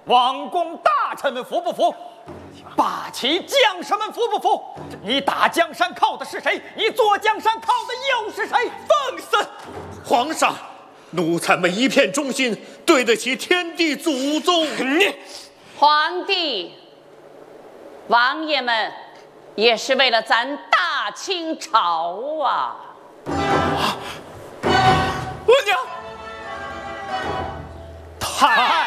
王公大臣们服不服？八旗将士们服不服？你打江山靠的是谁？你坐江山靠的又是谁？ 放肆！皇上，奴才们一片忠心，对得起天地祖宗。 你， 皇帝，王爷们也是为了咱大清朝啊！ 额娘， 太